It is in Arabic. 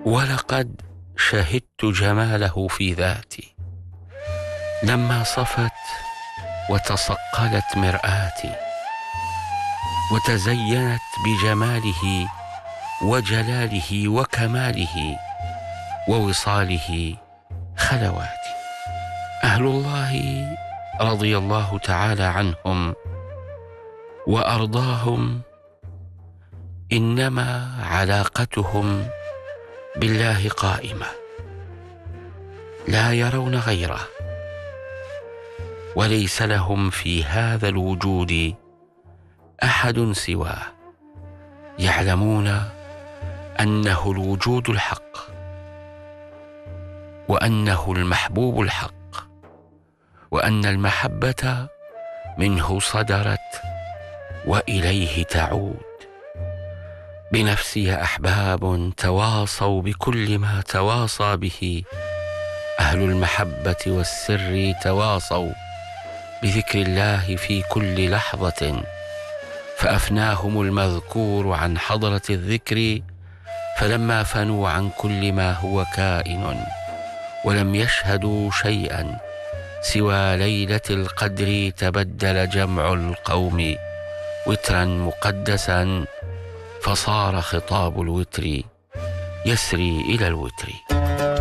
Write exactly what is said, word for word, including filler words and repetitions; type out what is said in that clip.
ولقد شهدت جماله في ذاتي لما صفت وتصقلت مرآتي، وتزينت بجماله وجلاله وكماله ووصاله خلواتي. أهل الله رضي الله تعالى عنهم وأرضاهم إنما علاقتهم بالله قائمة، لا يرون غيره، وليس لهم في هذا الوجود أحد سواه. يعلمون أنه الوجود الحق، وأنه المحبوب الحق، وأن المحبة منه صدرت وإليه تعود. بنفسي أحباب تواصوا بكل ما تواصى به أهل المحبة والسر، تواصوا بذكر الله في كل لحظة، فأفناهم المذكور عن حضرة الذكر، فلما فنوا عن كل ما هو كائن ولم يشهدوا شيئا سوى ليلة القدر، تبدل جمع القوم وترا مقدسا، فصار خطاب الوتر يسري إلى الوتر.